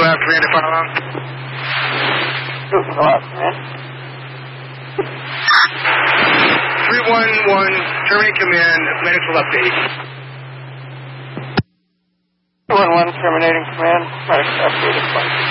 have command to follow along. Go out, man. 311, terminate command, medical update. 311, terminating command, medical update is fine.